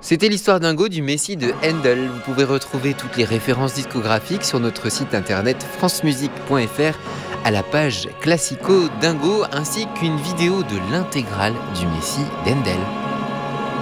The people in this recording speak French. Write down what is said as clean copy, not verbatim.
C'était l'histoire dingo du Messie de Handel. Vous pouvez retrouver toutes les références discographiques sur notre site internet francemusique.fr à la page Classico Dingo ainsi qu'une vidéo de l'intégrale du Messie d'Handel.